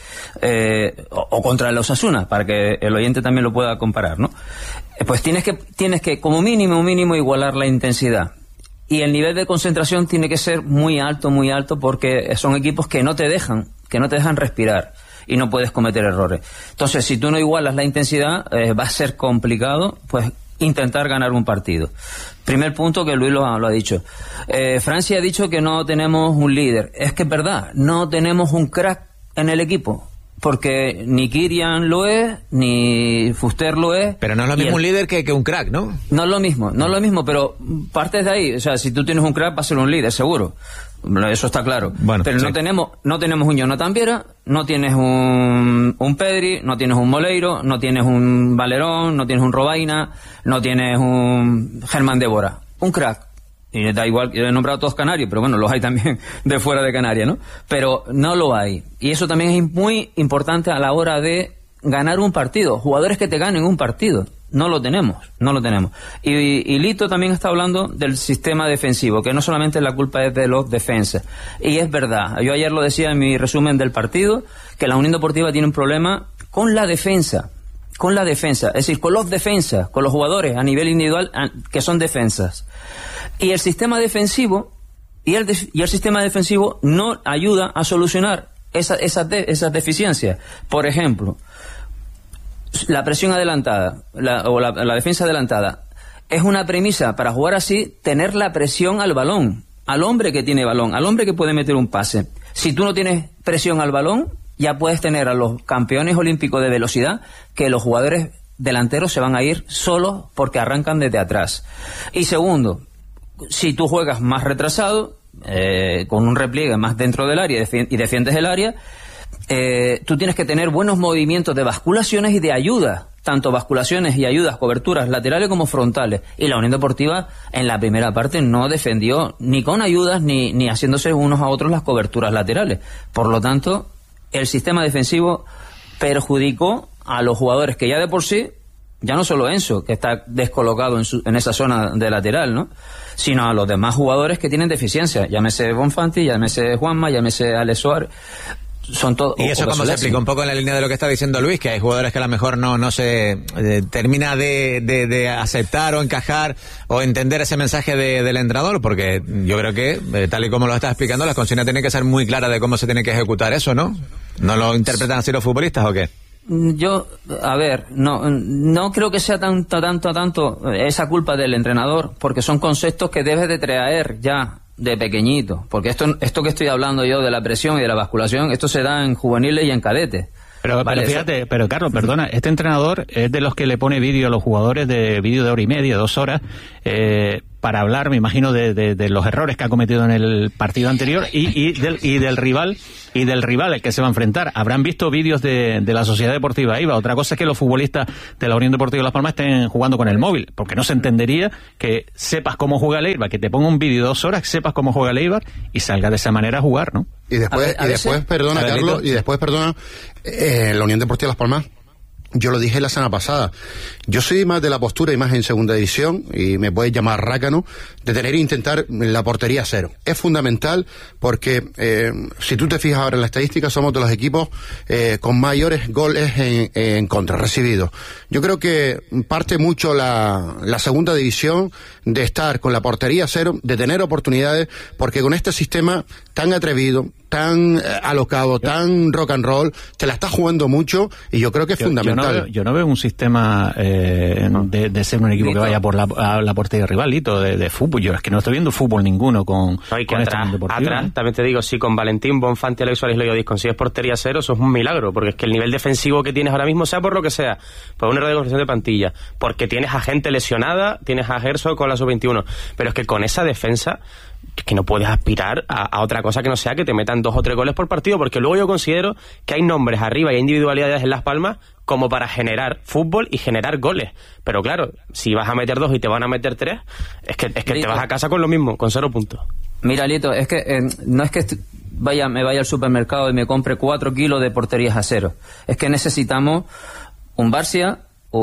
eh, o, o contra el Osasuna, para que el oyente también lo pueda comparar, ¿no? Eh, pues tienes que, tienes que, como mínimo, mínimo, igualar la intensidad. Y el nivel de concentración tiene que ser muy alto, muy alto, porque son equipos que no te dejan, que no te dejan respirar y no puedes cometer errores. Entonces, si tú no igualas la intensidad, eh, va a ser complicado, pues, intentar ganar un partido. Primer punto que Luis lo ha, lo ha dicho. Eh, Francia ha dicho que no tenemos un líder. Es que es verdad, no tenemos un crack en el equipo. Porque ni Kirian lo es, ni Fuster lo es.
Pero no es lo mismo el... un líder que, que un crack, ¿no?
No es lo mismo, no es lo mismo, pero partes de ahí. O sea, si tú tienes un crack, va a ser un líder, seguro. Eso está claro. Bueno, pero sí. no tenemos no tenemos un Jonathan Viera, no tienes un, un Pedri, no tienes un Moleiro, no tienes un Valerón, no tienes un Robaina, no tienes un Germán Débora. Un crack. Y da igual, yo he nombrado todos canarios, pero bueno, los hay también de fuera de Canarias, ¿no? Pero no lo hay. Y eso también es muy importante a la hora de ganar un partido. Jugadores que te ganen un partido. No lo tenemos, no lo tenemos. Y, y Lito también está hablando del sistema defensivo, que no solamente la culpa es de los defensas. Y es verdad, yo ayer lo decía en mi resumen del partido, que la Unión Deportiva tiene un problema con la defensa. Con la defensa, es decir, con los defensas, con los jugadores a nivel individual que son defensas. Y el sistema defensivo y el, y el sistema defensivo no ayuda a solucionar esa, esa de, esas deficiencias. Por ejemplo, la presión adelantada la, o la, la defensa adelantada es una premisa para jugar así, tener la presión al balón, al hombre que tiene balón, al hombre que puede meter un pase. Si tú no tienes presión al balón, ya puedes tener a los campeones olímpicos de velocidad que los jugadores delanteros se van a ir solos porque arrancan desde atrás. Y segundo, si tú juegas más retrasado, eh, con un repliegue más dentro del área y defiendes el área, eh, tú tienes que tener buenos movimientos de basculaciones y de ayuda, tanto basculaciones y ayudas, coberturas laterales como frontales. Y la Unión Deportiva en la primera parte no defendió ni con ayudas ni, ni haciéndose unos a otros las coberturas laterales. Por lo tanto, el sistema defensivo perjudicó a los jugadores que ya de por sí, ya no solo Enzo, que está descolocado en, su, en esa zona de lateral, ¿no?, sino a los demás jugadores que tienen deficiencia, llámese Bonfanti, llámese Juanma, llámese Alex Suárez. Son todos.
Y eso como se explica un poco en la línea de lo que está diciendo Luis, que hay jugadores que a lo mejor no no se eh, termina de, de, de aceptar o encajar o entender ese mensaje de, del entrenador, porque yo creo que, eh, tal y como lo estás explicando, las consignas tienen que ser muy claras de cómo se tiene que ejecutar eso, ¿no? ¿No lo interpretan así los futbolistas o qué?
Yo, a ver, no no creo que sea tanto, tanto, tanto esa culpa del entrenador, porque son conceptos que debes de traer ya de pequeñito, porque esto esto que estoy hablando yo de la presión y de la basculación, esto se da en juveniles y en cadetes.
Pero, vale, pero fíjate, eso. pero Carlos, perdona, este entrenador es de los que le pone vídeo a los jugadores, de vídeo de hora y media, dos horas, eh, para hablar, me imagino, de, de, de los errores que ha cometido en el partido anterior y, y, del, y del rival y del rival al que se va a enfrentar. Habrán visto vídeos de, de la Sociedad Deportiva Eibar. Otra cosa es que los futbolistas de la Unión Deportiva Las Palmas estén jugando con el móvil, porque no se entendería que sepas cómo juega el Eibar, que te ponga un vídeo de dos horas, sepas cómo juega el Eibar y salga de esa manera a jugar, ¿no?
Y después, ver, y después perdona, Carlos, y después, perdona, eh, la Unión Deportiva Las Palmas, yo lo dije la semana pasada, yo soy más de la postura y más en segunda división, y me puedes llamar rácano, de tener e intentar la portería cero. Es fundamental porque, eh, si tú te fijas ahora en la estadística, somos de los equipos eh, con mayores goles en, en contra, recibidos. Yo creo que parte mucho la, la segunda división de estar con la portería cero, de tener oportunidades, porque con este sistema tan atrevido, tan eh, alocado, tan rock and roll, te la está jugando mucho y yo creo que es yo, fundamental.
Yo no, veo, yo no veo un sistema eh, de, de ser un equipo Lito. que vaya por la, a la portería rival, Lito, de, de fútbol. Yo es que no estoy viendo fútbol ninguno con,
no, y que
con
atrás,
este deportivo.
Atrás, ¿eh? También te digo, si con Valentín, Bonfanti, Alex Suárez y Loyo consigues portería cero, eso es un milagro, porque es que el nivel defensivo que tienes ahora mismo, sea por lo que sea, por un error de construcción de plantilla, porque tienes a gente lesionada, tienes a Gerso con la sub veintiuno, pero es que con esa defensa es que no puedes aspirar a, a otra cosa que no sea que te metan dos o tres goles por partido, porque luego yo considero que hay nombres arriba y hay individualidades en Las Palmas como para generar fútbol y generar goles. Pero claro, si vas a meter dos y te van a meter tres, es que, es que te vas a casa con lo mismo, con cero puntos.
Mira, Lito, es que eh, no es que vaya me vaya al supermercado y me compre cuatro kilos de porterías a cero. Es que necesitamos un Barcia,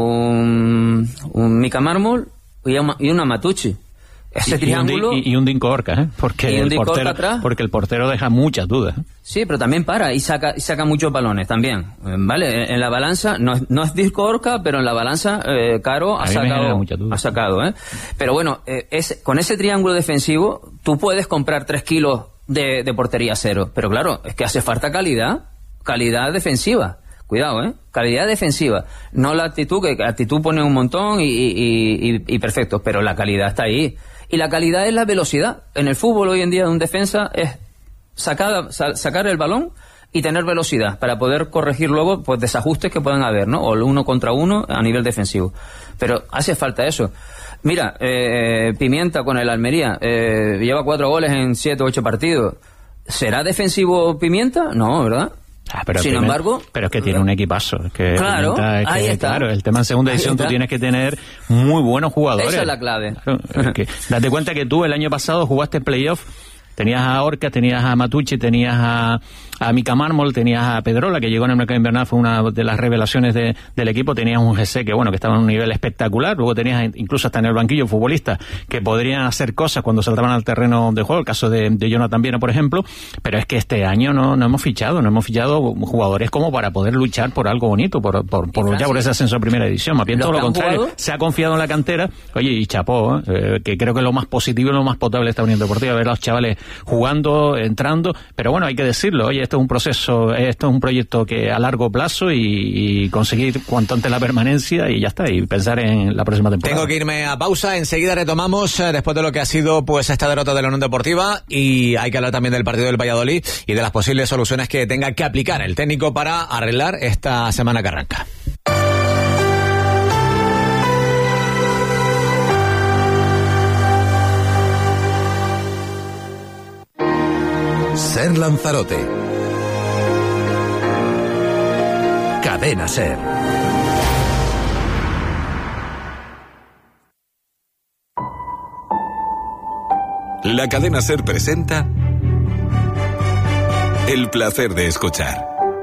un, un Mica Mármol y una, y una Matucci. Ese
y,
triángulo
y un, y un Dincorca, ¿eh? Porque el portero, atrás. porque el portero deja muchas dudas. ¿eh?
Sí, pero también para y saca y saca muchos balones también, ¿vale? En, en la balanza no es no es Dincorca, pero en la balanza eh, Caro ha sacado ha sacado, ¿eh? Pero bueno, eh, es, con ese triángulo defensivo tú puedes comprar tres kilos de, de portería cero, pero claro, es que hace falta calidad, calidad defensiva. Cuidado, ¿eh? Calidad defensiva. No la actitud, que la actitud pone un montón y, y, y, y perfecto, pero la calidad está ahí. Y la calidad es la velocidad. En el fútbol hoy en día de un defensa es sacar, sacar el balón y tener velocidad para poder corregir luego pues desajustes que puedan haber, ¿no? O el uno contra uno a nivel defensivo. Pero hace falta eso. Mira, eh, Pimienta con el Almería eh, lleva cuatro goles en siete o ocho partidos. ¿Será defensivo Pimienta? No, ¿verdad?
Ah, pero
Sin
primer,
embargo,
pero es que tiene un equipazo. Es que
claro,
es que,
ahí está.
Claro, el tema en segunda edición tú tienes que tener muy buenos jugadores.
Esa es la clave.
Claro, es que, date cuenta que tú el año pasado jugaste playoff. Tenías a Orca, tenías a Matucci, tenías a, a Mica Mármol, tenías a Pedrola, que llegó en el mercado invernal, fue una de las revelaciones de, del equipo. Tenías un G C que, bueno, que estaba en un nivel espectacular. Luego tenías incluso hasta en el banquillo futbolistas que podrían hacer cosas cuando saltaban al terreno de juego, el caso de, de Jonathan Viera, por ejemplo. Pero es que este año no, no hemos fichado, no hemos fichado jugadores como para poder luchar por algo bonito, por, por, por ya por ese ascenso a primera división. Más bien todo lo contrario. Jugado? Se ha confiado en la cantera. Oye, y chapó, ¿eh? Eh, que creo que es lo más positivo y lo más potable de esta Unión Deportiva, ver a los chavales jugando, entrando, pero bueno, hay que decirlo, oye, esto es un proceso, esto es un proyecto que a largo plazo y, y conseguir cuanto antes la permanencia y ya está, y pensar en la próxima temporada.
Tengo que irme a pausa, enseguida retomamos eh, después de lo que ha sido pues esta derrota de la Unión Deportiva, y hay que hablar también del partido del Valladolid y de las posibles soluciones que tenga que aplicar el técnico para arreglar esta semana que arranca.
Ser Lanzarote. Cadena Ser. La Cadena Ser presenta El placer de escuchar.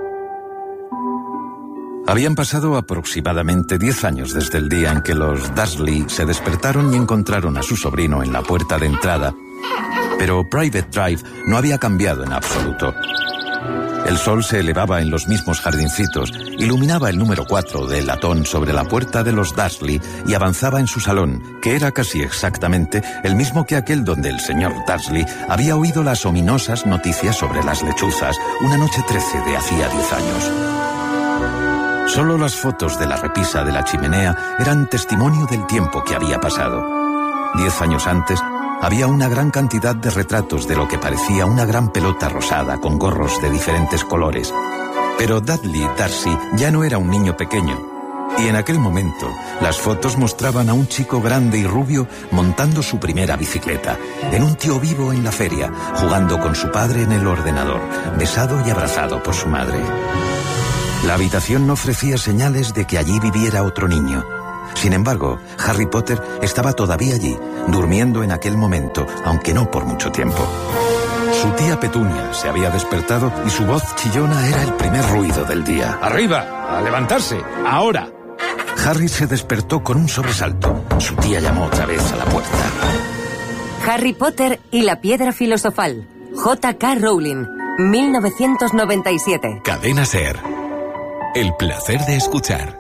Habían pasado aproximadamente diez años desde el día en que los Dursley se despertaron y encontraron a su sobrino en la puerta de entrada, pero Private Drive no había cambiado en absoluto. El sol se elevaba en los mismos jardincitos, iluminaba el número cuatro del latón sobre la puerta de los Dursley y avanzaba en su salón, que era casi exactamente el mismo que aquel donde el señor Dursley había oído las ominosas noticias sobre las lechuzas una noche trece de hacía diez años. Solo las fotos de la repisa de la chimenea eran testimonio del tiempo que había pasado. Diez años antes, había una gran cantidad de retratos de lo que parecía una gran pelota rosada con gorros de diferentes colores. Pero Dudley Darcy ya no era un niño pequeño. Y en aquel momento, las fotos mostraban a un chico grande y rubio montando su primera bicicleta, en un tío vivo en la feria, jugando con su padre en el ordenador, besado y abrazado por su madre. La habitación no ofrecía señales de que allí viviera otro niño. Sin embargo, Harry Potter estaba todavía allí, durmiendo en aquel momento, aunque no por mucho tiempo. Su tía Petunia se había despertado y su voz chillona era el primer ruido del día.
¡Arriba! ¡A levantarse! ¡Ahora!
Harry se despertó con un sobresalto. Su tía llamó otra vez a la puerta.
Harry Potter y la piedra filosofal. J K Rowling, mil novecientos noventa y siete.
Cadena Ser. El placer de escuchar.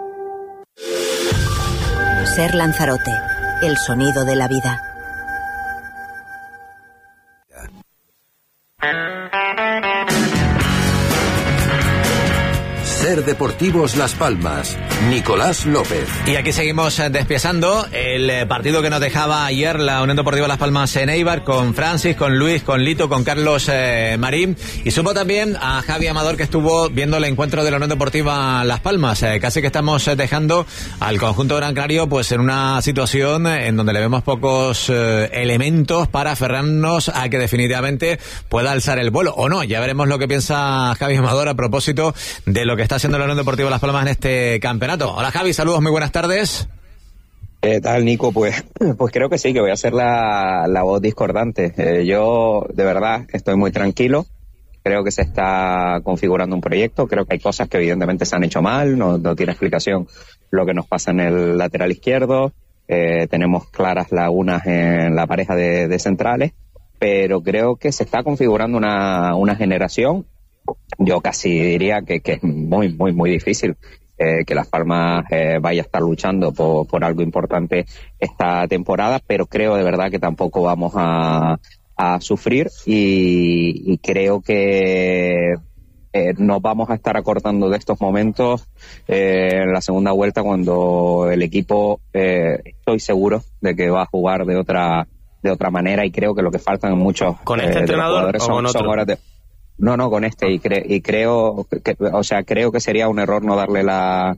Ser Lanzarote, el sonido de la vida.
Ser Deportivos Las Palmas, Nicolás López.
Y aquí seguimos despiezando el partido que nos dejaba ayer la Unión Deportiva Las Palmas en Eibar, con Francis, con Luis, con Lito, con Carlos eh, Marín. Y supo también a Javi Amador, que estuvo viendo el encuentro de la Unión Deportiva Las Palmas. Eh, casi que estamos dejando al conjunto gran canario pues en una situación en donde le vemos pocos eh, elementos para aferrarnos a que definitivamente pueda alzar el vuelo. O no, ya veremos lo que piensa Javi Amador a propósito de lo que está haciendo la Unión Deportiva Las Palmas en este campeonato. Hola Javi, saludos, muy buenas tardes.
¿Qué tal, Nico? Pues, pues creo que sí, que voy a ser la, la voz discordante. Eh, yo, de verdad, estoy muy tranquilo. Creo que se está configurando un proyecto. Creo que hay cosas que evidentemente se han hecho mal. No, no tiene explicación lo que nos pasa en el lateral izquierdo. Eh, tenemos claras lagunas en la pareja de, de centrales. Pero creo que se está configurando una, una generación. Yo casi diría que, que es muy, muy, muy difícil eh, que Las Palmas eh, vaya a estar luchando por, por algo importante esta temporada, pero creo de verdad que tampoco vamos a, a sufrir y, y creo que eh, nos vamos a estar acortando de estos momentos eh, en la segunda vuelta, cuando el equipo eh, estoy seguro de que va a jugar de otra de otra manera, y creo que lo que faltan muchos
¿Con este eh, entrenador o
son,
con otro?
son horas de... No, no, con este, y, cre- y creo que, o sea, creo que sería un error no darle la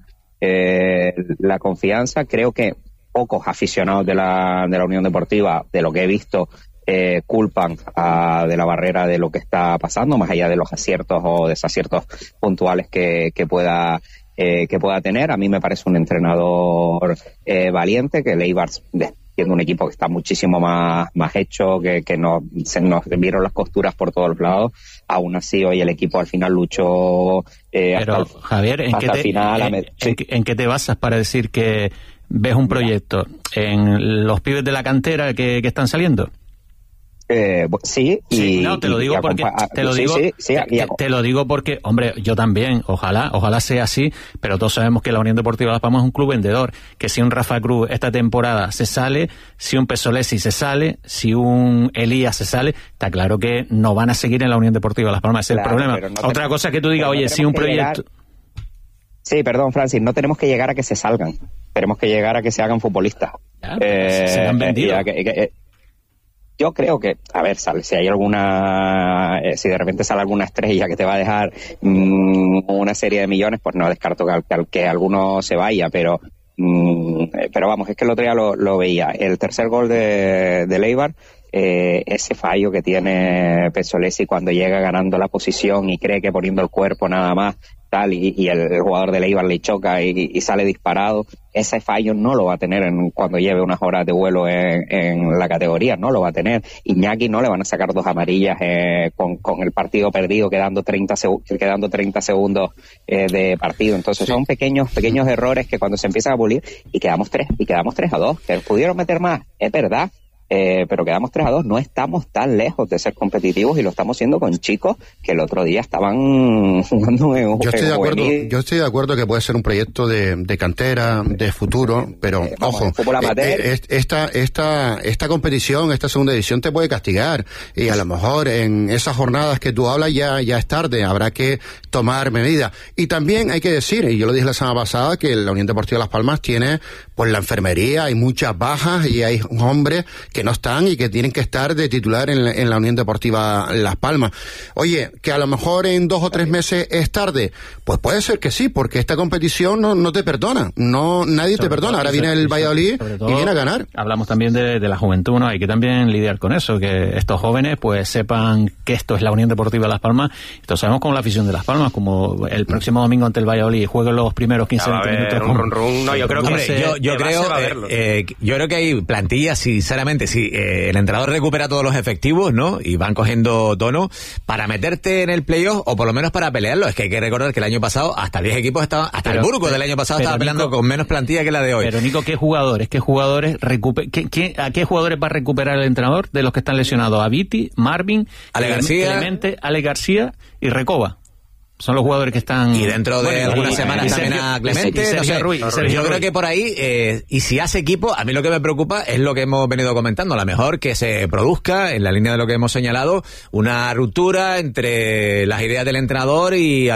eh, la confianza. Creo que pocos aficionados de la de la Unión Deportiva, de lo que he visto, eh, culpan a De la Barrera de lo que está pasando, más allá de los aciertos o desaciertos puntuales que, que pueda eh, que pueda tener. A mí me parece un entrenador eh, valiente, que el Eibar siendo un equipo que está muchísimo más más hecho, que, que nos, se nos vieron las costuras por todos los lados. Aún así, hoy el equipo al final luchó eh,
Pero,
hasta el,
Javier, ¿en,
hasta
qué
el
te,
final.
en, en, ¿en qué te basas para decir que ves un proyecto en los pibes de la cantera que, que están saliendo?
Eh, sí, y,
sí, no, te lo digo porque te lo digo, sí, sí, sí, te, te lo digo porque, hombre, yo también, ojalá, ojalá sea así, pero todos sabemos que la Unión Deportiva Las Palmas es un club vendedor, que si un Rafa Cruz esta temporada se sale, si un Pesolesi se sale, si un Elías se sale, está claro que no van a seguir en la Unión Deportiva Las Palmas, ese claro, es el problema. No Otra te... cosa es que tú digas, oye, no si un proyecto...
Llegar... Sí, perdón, Francis, no tenemos que llegar a que se salgan, tenemos que llegar a que se hagan futbolistas.
Ya, eh, se han vendido.
Eh, que, que, Yo creo que, a ver, sale, si hay alguna, eh, si de repente sale alguna estrella que te va a dejar mmm, una serie de millones, pues no descarto que, que, que alguno se vaya, pero mmm, pero vamos, es que el otro día lo, lo veía. El tercer gol de, de Leibar, eh, ese fallo que tiene Pesolesi cuando llega ganando la posición y cree que poniendo el cuerpo nada más, tal, y, y el, el jugador de Leibar le choca y, y sale disparado, ese fallo no lo va a tener en, cuando lleve unas horas de vuelo en, en la categoría, no lo va a tener. Iñaki no le van a sacar dos amarillas eh, con, con el partido perdido, quedando treinta, seg- quedando treinta segundos eh, de partido. Entonces sí. son pequeños pequeños errores que cuando se empiezan a pulir, y quedamos tres, y quedamos tres a dos, que pudieron meter más, es verdad, Eh, pero quedamos tres a dos, no estamos tan lejos de ser competitivos y lo estamos haciendo con chicos que el otro día estaban jugando en un
yo estoy de acuerdo Yo estoy de acuerdo que puede ser un proyecto de, de cantera, de futuro, pero eh, vamos, ojo, eh, eh, esta, esta, esta competición, esta segunda edición te puede castigar y a lo mejor en esas jornadas que tú hablas ya, ya es tarde, habrá que tomar medidas. Y también hay que decir, y yo lo dije la semana pasada, que la Unión Deportiva Las Palmas tiene pues la enfermería, hay muchas bajas y hay hombres que no están y que tienen que estar de titular en la, en la Unión Deportiva Las Palmas. Oye, que a lo mejor en dos o tres meses es tarde, pues puede ser que sí, porque esta competición no, no te perdona, no nadie sobre te perdona. Todo, ahora viene el Valladolid todo, y viene a ganar.
Hablamos también de, de la juventud, ¿no? Hay que también lidiar con eso, que estos jóvenes pues sepan que esto es la Unión Deportiva Las Palmas. Esto sabemos como la afición de Las Palmas, como el próximo domingo ante el Valladolid jueguen los primeros quince
a ver,
minutos.
Run, run, run. No, yo creo que
Hombre,
se,
yo, yo creo, eh, eh, yo creo que hay plantillas, sinceramente, si eh, el entrenador recupera todos los efectivos, ¿no? Y van cogiendo tono para meterte en el playoff o por lo menos para pelearlo. Es que hay que recordar que el año pasado hasta diez equipos estaban, hasta pero, el Burgos del año pasado estaba peleando Nico, con menos plantilla que la de hoy.
Pero Nico, ¿qué jugadores? ¿Qué jugadores recuper, qué, qué, ¿A qué jugadores va a recuperar el entrenador de los que están lesionados? A Viti, Marvin,
Ale García,
Clemente, Ale García y Recoba. Son los jugadores que están...
Y dentro de bueno, algunas y, semanas y también Sergio, a Clemente. Sergio no sé, Ruiz, Sergio yo Ruiz. Creo que por ahí, eh, y si hace equipo, a mí lo que me preocupa es lo que hemos venido comentando. A lo mejor que se produzca, en la línea de lo que hemos señalado, una ruptura entre las ideas del entrenador y